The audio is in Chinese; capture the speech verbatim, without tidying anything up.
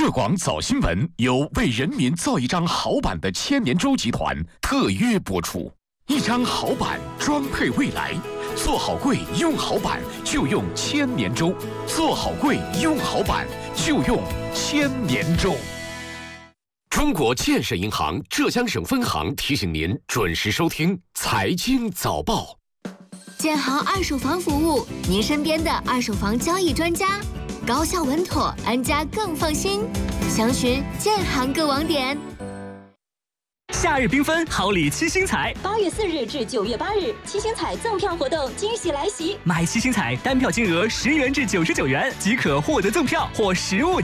乐广早新闻由为人民造一张好版的千年舟集团特约播出。一张好版装配未来，做好柜用好版就用千年舟，做好柜用好版就用千年舟。中国建设银行浙江省分行提醒您准时收听财经早报。 建行二手房服务，您身边的二手房交易专家，高效稳妥，安家更放心。详询建行各网点。 夏日缤纷，好礼七星彩。 八月四日至九月八日，七星彩赠票活动惊喜来袭！ 买七星彩单票金额十元至九十九元即可获得赠票或实物